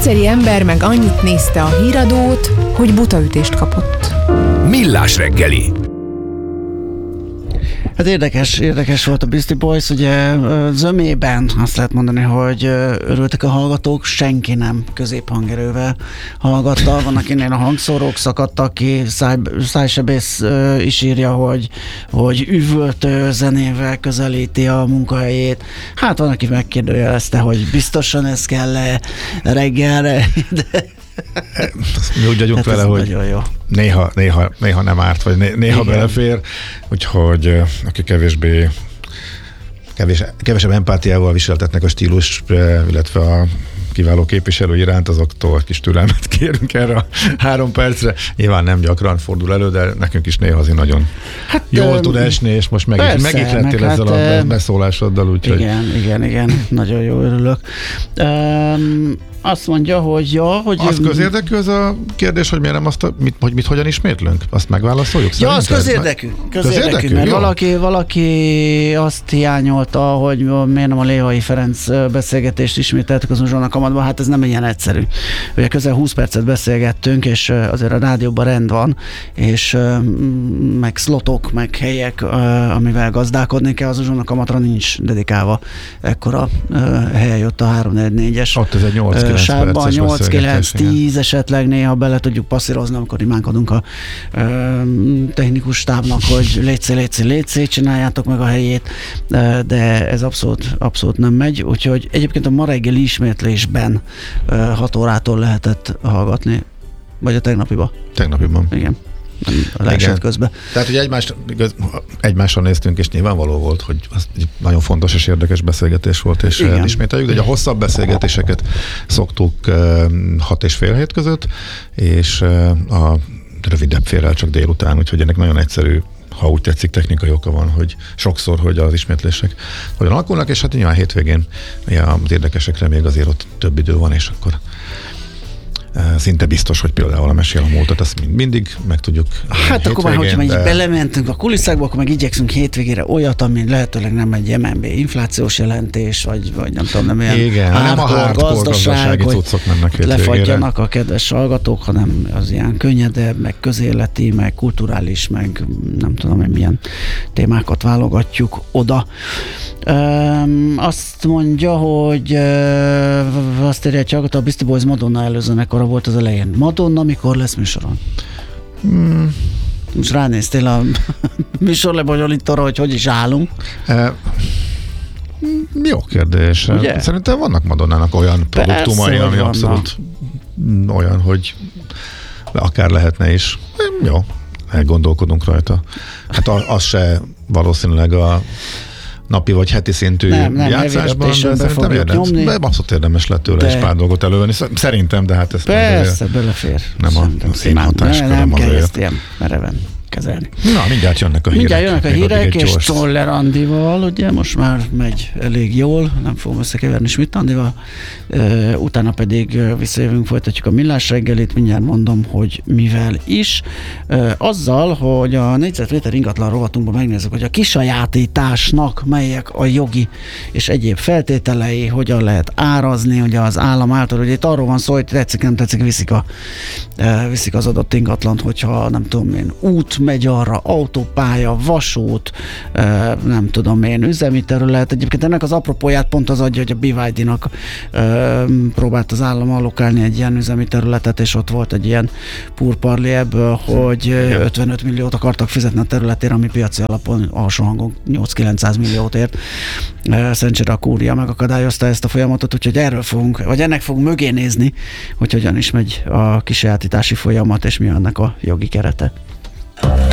egyszeri ember meg annyit nézte a híradót, hogy butaütést kapott. Millás reggeli. Hát érdekes volt a Beastie Boys, ugye zömében azt lehet mondani, hogy örültek a hallgatók, senki nem középhangerővel hallgatta, van akinél a hangszórók szakadtak ki, Szájsebész is írja, hogy üvöltő zenével közelíti a munkahelyét. Hát van, aki megkérdőjelezte, hogy biztosan ez kell reggelre, de mi úgy vagyunk vele, hogy néha nem árt, vagy néha belefér, úgyhogy aki kevesebb empátiával viseltetnek a stílus, illetve a kiváló képviselő iránt, azoktól kis türelmet kérünk erre a 3 percre. Nyilván nem gyakran fordul elő, de nekünk is néha azért nagyon jól tud esni, és most megihlettél ezzel a beszólásoddal, úgyhogy... Igen, nagyon jó örülök. Azt mondja, hogy Az közérdekű az a kérdés, hogy miért nem azt, mit hogyan ismétlünk? Azt megválaszoljuk? Ja, az közérdekű, mert valaki azt hiányolta, hogy miért nem a Lévai Ferenc beszélgetést ismételtük az Uzsonna Kamatban, hát ez nem ilyen egyszerű. Ugye közel 20 percet beszélgettünk, és azért a rádióban rend van, és meg szlotok, meg helyek, amivel gazdálkodni kell, az Uzsonna Kamatra nincs dedikálva. Ekkora hely jött a 3-4-es. Ott ez egy 8-9-10 esetleg néha bele tudjuk passzírozni, amikor imánkodunk a technikus stábnak, hogy létszi, csináljátok meg a helyét, de ez abszolút nem megy, úgyhogy egyébként a ma reggeli ismétlésben 6 órától lehetett hallgatni, vagy a tegnapiban. Igen. A leesett közben. Tehát, hogy egymásra néztünk, és nyilvánvaló volt, hogy az egy nagyon fontos és érdekes beszélgetés volt, és ismételjük, de a hosszabb beszélgetéseket szoktuk 6,5 hét között, és a rövidebb félrel csak délután, úgyhogy ennek nagyon egyszerű, ha úgy tetszik, technikai oka van, hogy sokszor, hogy az ismétlések hogyan alakulnak, és hát nyilván hétvégén az érdekesekre még azért ott több idő van, és akkor szinte biztos, hogy például a Mesél a múltat, azt mindig meg tudjuk. Hát akkor már, hogyha belementünk a kulisszákba, akkor meg igyekszünk hétvégére olyat, ami lehetőleg nem egy MNB inflációs jelentés, vagy nem tudom, nem olyan hardcore gazdasági cuccok mennek hétvégére. Lefagyjanak a kedves hallgatók, hanem az ilyen könnyedebb, meg közéleti, meg kulturális, meg nem tudom, hogy milyen témákat válogatjuk oda. Azt mondja, hogy azt írja, hogy a Beastie Boys Madonna előzőnek volt az elején. Madonna mikor lesz műsoron? Most ránéztél a műsor lebonyolítóra, hogy is állunk? Jó kérdés. Ugye? Szerintem vannak Madonnának olyan produktumai, ami abszolút olyan, hogy akár lehetne is. Jó, elgondolkodunk rajta. Hát az se valószínűleg a napi vagy heti szintű játszásban, de szerintem abszolút érdemes lett tőle egy pár dolgot elővenni. Szerintem, de hát ez persze, belefér. Nem a én hatásköröm nem kell ezt ilyen mereven kezelni. Na, mindjárt jönnek a hírek. És Czoller Andival, ugye most már megy elég jól, nem fogom összekeverni Schmidt Andival, utána pedig visszajövünk, folytatjuk a Millás reggelit, mindjárt mondom, hogy mivel is. Azzal, hogy a négyzetméter ingatlan rovatunkban megnézzük, hogy a kisajátításnak melyek a jogi és egyéb feltételei, hogyan lehet árazni, ugye az állam által, ugye itt arról van szó, hogy tetszik, nem tetszik, viszik az adott ingatlant, hogyha nem tudom én, út megy arra, autópálya, vasút, nem tudom én, üzemi terület. Egyébként ennek az apropóját pont az adja, hogy a BYD-nak próbált az állam allokálni egy ilyen üzemi területet, és ott volt egy ilyen purparli ebből, hogy 55 milliót akartak fizetni a területére, ami piaci alapon alsó hangon 8-900 milliót ért. Szerencsére a kúria megakadályozta ezt a folyamatot, úgyhogy ennek fogunk mögé nézni, hogy hogyan is megy a kisajátítási folyamat, és mi ennek a jogi kerete.